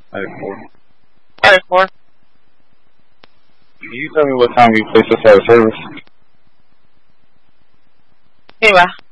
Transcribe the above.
4. Alright, 4. Can you tell me what time you place us out of service? Okay ba?